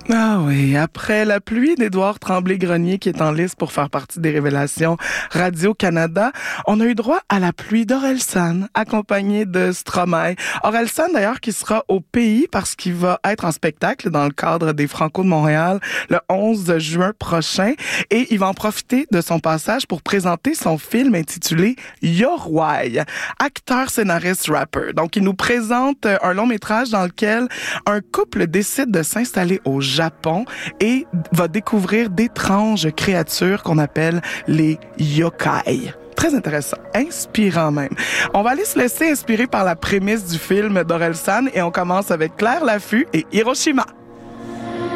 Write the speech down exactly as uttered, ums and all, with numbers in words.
Ah oui, après la pluie d'Édouard Tremblay-Grenier qui est en liste pour faire partie des révélations Radio-Canada, on a eu droit à la pluie d'Orelsan, accompagnée de Stromae. Orelsan d'ailleurs qui sera au pays parce qu'il va être en spectacle dans le cadre des Franco de Montréal le onze juin prochain et il va en profiter de son passage pour présenter son film intitulé Yorwai, acteur, scénariste, rapper. Donc il nous présente un long métrage dans lequel un couple décide de s'installer au Japon et va découvrir d'étranges créatures qu'on appelle les yokai. Très intéressant, inspirant même. On va aller se laisser inspirer par la prémisse du film d'Orelsan et on commence avec Claire Laffut et Hiroshima.